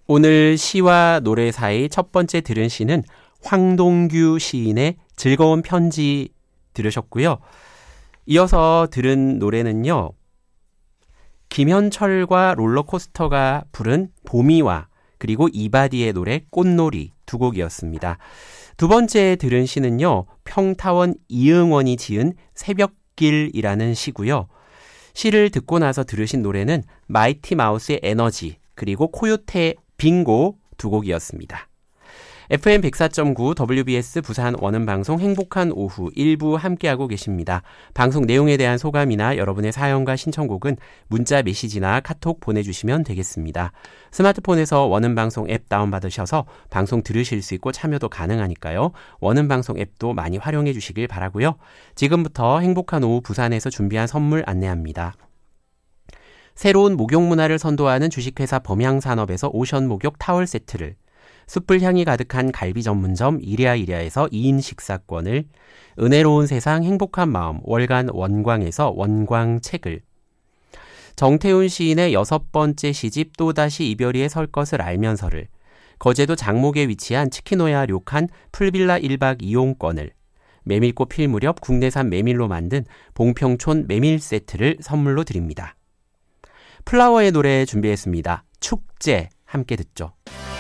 오늘 시와 노래 사이 첫 번째 들은 시는 황동규 시인의 즐거운 편지 들으셨고요. 이어서 들은 노래는요. 김현철과 롤러코스터가 부른 봄이와 그리고 이바디의 노래 꽃놀이 두 곡이었습니다. 두 번째 들은 시는요. 평타원 이응원이 지은 새벽길이라는 시고요. 시를 듣고 나서 들으신 노래는 마이티 마우스의 에너지 그리고 코요태 빙고 두 곡이었습니다. FM 104.9 WBS 부산 원음방송 행복한 오후 1부 함께하고 계십니다. 방송 내용에 대한 소감이나 여러분의 사연과 신청곡은 문자 메시지나 카톡 보내주시면 되겠습니다. 스마트폰에서 원음방송 앱 다운받으셔서 방송 들으실 수 있고 참여도 가능하니까요. 원음방송 앱도 많이 활용해 주시길 바라고요. 지금부터 행복한 오후 부산에서 준비한 선물 안내합니다. 새로운 목욕 문화를 선도하는 주식회사 범양산업에서 오션 목욕 타월 세트를, 숯불 향이 가득한 갈비 전문점 이랴이랴에서 2인 식사권을, 은혜로운 세상 행복한 마음 월간 원광에서 원광 책을, 정태훈 시인의 6번째 시집 또다시 이별이에 설 것을 알면서를, 거제도 장목에 위치한 치키노야 료칸 풀빌라 1박 2용권을, 메밀꽃 필 무렵 국내산 메밀로 만든 봉평촌 메밀 세트를 선물로 드립니다. 플라워의 노래 준비했습니다. 축제 함께 듣죠.